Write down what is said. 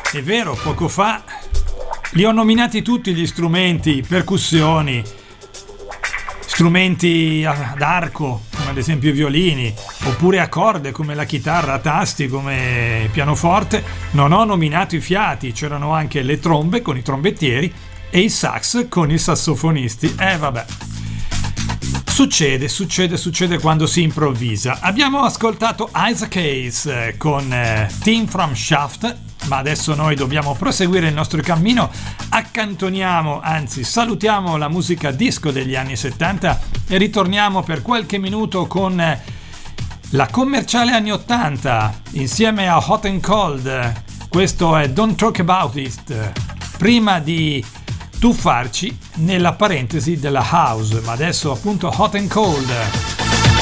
È vero, poco fa li ho nominati tutti gli strumenti, percussioni, strumenti ad arco, come ad esempio i violini, oppure a corde come la chitarra, a tasti come il pianoforte. Non ho nominato i fiati, c'erano anche le trombe con i trombettieri e i sax con i sassofonisti. Vabbè. Succede quando si improvvisa. Abbiamo ascoltato Isaac Hayes con Team from Shaft, ma adesso noi dobbiamo proseguire il nostro cammino. Accantoniamo, anzi salutiamo la musica disco degli anni 70 e ritorniamo per qualche minuto con la commerciale anni 80 insieme a Hot and Cold. Questo è Don't Talk About It, prima di tuffarci nella parentesi della house, ma adesso appunto Hot and Cold.